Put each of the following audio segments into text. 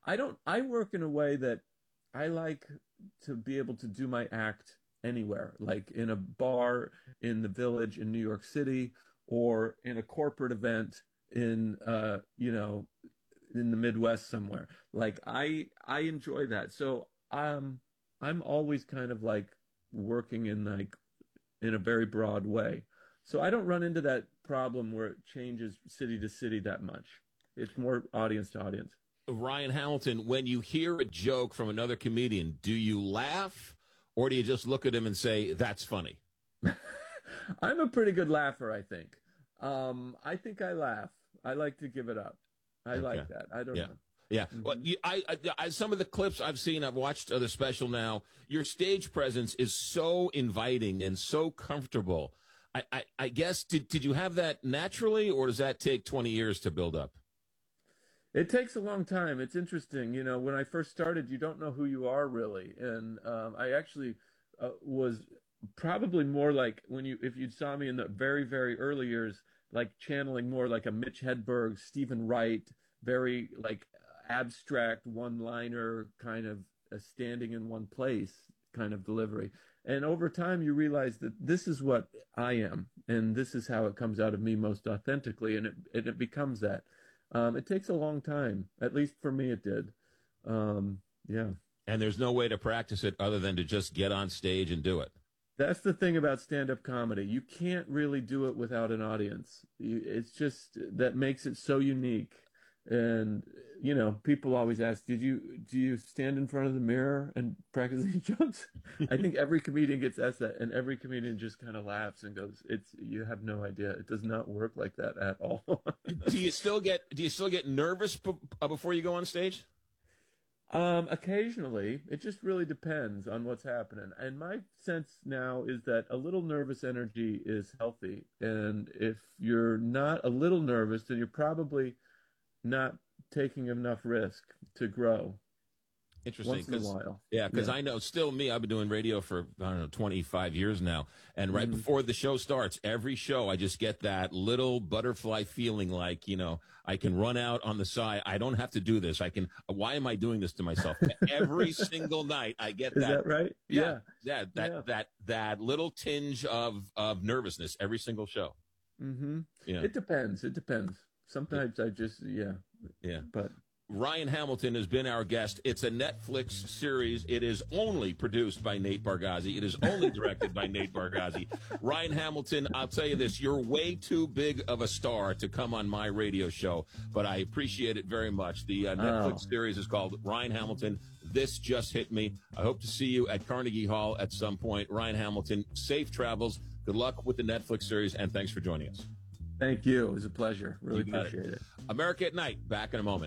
I work in a way that I like to be able to do my act anywhere, like in a bar in the Village in New York City, or in a corporate event in in the Midwest somewhere. Like I enjoy that. So I'm always kind of like working in like in a very broad way. So I don't run into that problem where it changes city to city that much. It's more audience to audience. Ryan Hamilton, when you hear a joke from another comedian, do you laugh or do you just look at him and say, that's funny? I'm a pretty good laugher, I think. I think I laugh. I like to give it up. I like that. I don't know. Yeah. Well, some of the clips I've seen, I've watched the special now. Your stage presence is so inviting and so comfortable. I guess, did you have that naturally, or does that take 20 years to build up? It takes a long time. It's interesting. You know, when I first started, you don't know who you are really. And I actually was probably more like if you saw me in the very, very early years, like channeling more like a Mitch Hedberg, Stephen Wright, very like abstract one-liner kind of standing in one place kind of delivery. And over time, you realize that this is what I am, and this is how it comes out of me most authentically, and it becomes that. It takes a long time. At least for me, it did. Yeah. And there's no way to practice it other than to just get on stage and do it. That's the thing about stand-up comedy. You can't really do it without an audience. It's just that makes it so unique. And, you know, people always ask, do you stand in front of the mirror and practice these jokes? I think every comedian gets asked that, and every comedian just kind of laughs and goes, you have no idea. It does not work like that at all. Do you still get nervous before you go on stage? Occasionally. It just really depends on what's happening. And my sense now is that a little nervous energy is healthy. And if you're not a little nervous, then you're probably not taking enough risk to grow. Interesting. Once in a while. Yeah, because I know, still me, I've been doing radio for, 25 years now. And right before the show starts, every show, I just get that little butterfly feeling like, I can run out on the side. I don't have to do this. Why am I doing this to myself? Every single night, I get that. Is that right? Yeah. That little tinge of nervousness every single show. Mm-hmm. Yeah. It depends. Sometimes I just, but Ryan Hamilton has been our guest. It's a Netflix series. It is only produced by Nate Bargatze. It is only directed by Nate Bargatze. Ryan Hamilton, I'll tell you this, you're way too big of a star to come on my radio show, but I appreciate it very much. The Netflix series is called Ryan Hamilton, This Just Hit Me. I hope to see you at Carnegie Hall at some point. Ryan Hamilton, safe travels. Good luck with the Netflix series, and thanks for joining us. Thank you. It was a pleasure. Really appreciate it. America at Night. Back in a moment.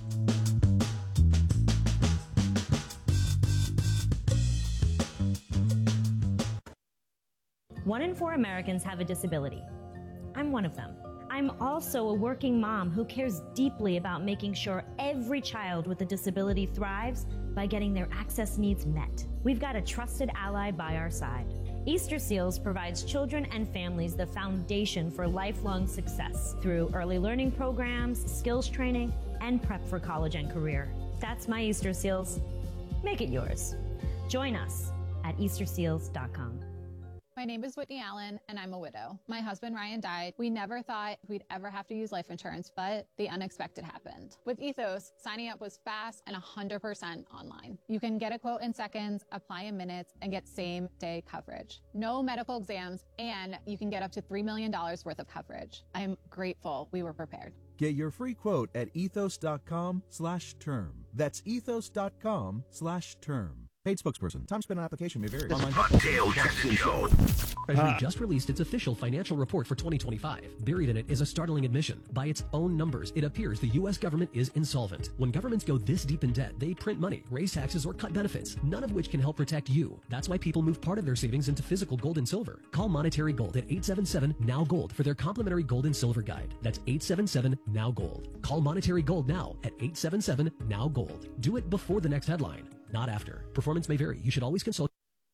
One in 4 Americans have a disability. I'm one of them. I'm also a working mom who cares deeply about making sure every child with a disability thrives by getting their access needs met. We've got a trusted ally by our side. Easter Seals provides children and families the foundation for lifelong success through early learning programs, skills training, and prep for college and career. That's my Easter Seals. Make it yours. Join us at easterseals.com. My name is Whitney Allen, and I'm a widow. My husband, Ryan, died. We never thought we'd ever have to use life insurance, but the unexpected happened. With Ethos, signing up was fast and 100% online. You can get a quote in seconds, apply in minutes, and get same-day coverage. No medical exams, and you can get up to $3 million worth of coverage. I'm grateful we were prepared. Get your free quote at ethos.com/term. That's ethos.com/term. Paid spokesperson. Time spent on application may vary. Online Dale Jackson Show. Treasury just released its official financial report for 2025. Buried in it is a startling admission. By its own numbers, it appears the U.S. government is insolvent. When governments go this deep in debt, they print money, raise taxes, or cut benefits, none of which can help protect you. That's why people move part of their savings into physical gold and silver. Call Monetary Gold at 877-NOW-GOLD for their complimentary gold and silver guide. That's 877-NOW-GOLD. Call Monetary Gold now at 877-NOW-GOLD. Do it before the next headline, not after. Performance may vary. You should always consult.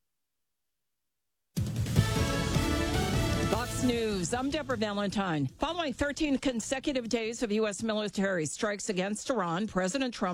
Fox News, I'm Deborah Valentine. Following 13 consecutive days of U.S. military strikes against Iran, President Trump